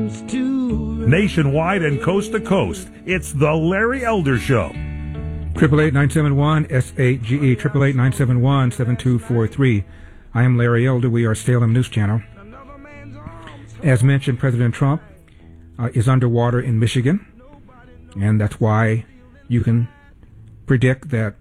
Nationwide and coast to coast, it's the Larry Elder Show. 888-971-SAGE, 888-971-7243. I am Larry Elder. We are Salem News Channel. As mentioned, President Trump is underwater in Michigan, and that's why you can predict that